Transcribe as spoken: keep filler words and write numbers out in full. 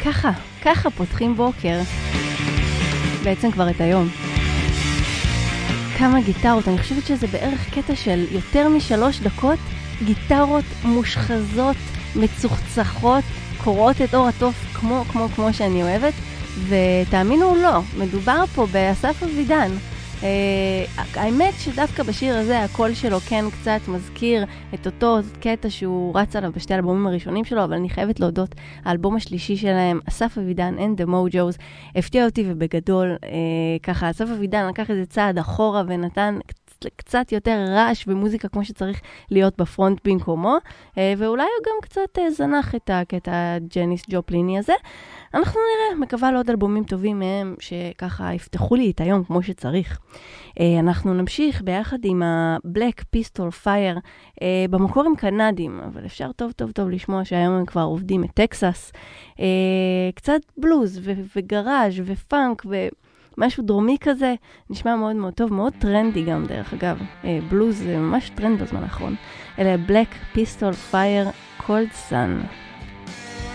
ככה, ככה פותחים בוקר. בעצם כבר את היום. כמה גיטרות, אני חושבת שזה בערך קטע של יותר משלוש דקות, גיטרות מושחזות, מצוחצחות, קוראות את אור התוף כמו, כמו, כמו שאני אוהבת, ותאמינו או לא, מדובר פה באסף אבידן. Uh, האמת שדווקא בשיר הזה הקול שלו כן קצת מזכיר את אותו קטע שהוא רץ עליו בשתי האלבומים הראשונים שלו, אבל אני חייבת להודות, האלבום השלישי שלהם, אסף אבידן and the Mojos, הפתיע אותי ובגדול, uh, ככה אסף אבידן לקח איזה צעד אחורה ונתן קצת יותר רעש ומוזיקה כמו שצריך להיות בפרונט במקומו, uh, ואולי הוא גם קצת uh, זנח את הקטע ג'ניס ג'ופליני הזה. אנחנו נראה, מקווה לעוד אלבומים טובים מהם שככה יפתחו לי את היום כמו שצריך. אנחנו נמשיך ביחד עם ה-Black Pistol Fire, במקור הם קנדים, אבל אפשר טוב טוב טוב לשמוע שהיום הם כבר עובדים מטקסס. קצת בלוז ו- וגראז' ופאנק ומשהו דרומי כזה, נשמע מאוד מאוד טוב, מאוד טרנדי גם דרך אגב. בלוז זה ממש טרנד בזמן האחרון. אלה Black Pistol Fire, Cold Sun.